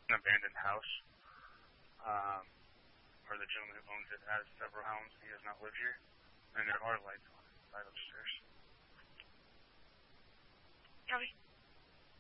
an abandoned house, um, where the gentleman who owns it has several hounds. He does not live here, and there are lights on right upstairs.